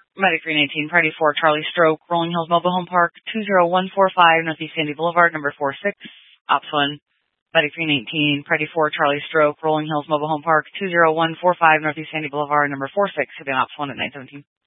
Medic 319, Priority 4, Charlie Stroke, Rolling Hills Mobile Home Park, 20145, Northeast Sandy Boulevard, number 46, Ops 1. Medic 319, Priority 4, Charlie Stroke, Rolling Hills Mobile Home Park, 20145, Northeast Sandy Boulevard, number 46, Ops 1 at 917.